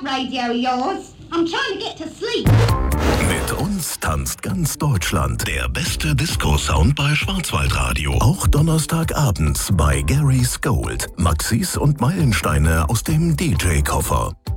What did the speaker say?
that radio of yours. I'm trying to get to sleep. Mit uns tanzt ganz Deutschland. Der beste Disco-Sound bei Schwarzwaldradio. Auch Donnerstagabends bei Gary's Gold. Maxis und Meilensteine aus dem DJ-Koffer.